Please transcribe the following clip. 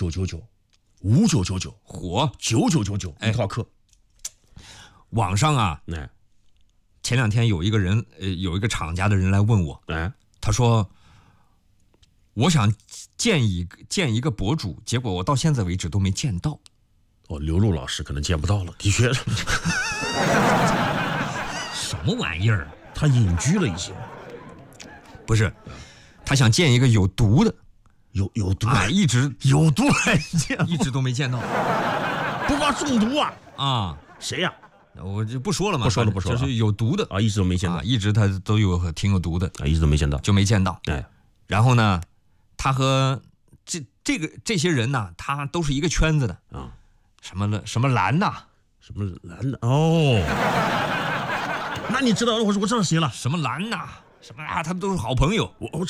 5999，5999， 火 9999一套课。 网上啊，前2天有一个厂家的人来问我，他说我想见一个博主，结果我到现在为止都没见到。 刘璐老师可能见不到了，的确。 什么玩意儿？ 他隐居了一些。 不是，他想见一个有毒的， 有毒一直有毒还见， 一直都没见到， 不怕中毒啊？ 啊， 谁呀？ 我就不说了嘛， 不说了， 就是有毒的啊，一直都没见到， 一直他都挺有毒的啊，一直都没见到， 就没见到。然后呢，他和这些人呢，他都是一个圈子的啊，什么蓝呐， 什么蓝的哦，那你知道我知道谁了？ 什么蓝呐，什么啊，他们都是好朋友。 我